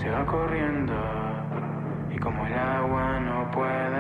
va corriendo y como el agua no puede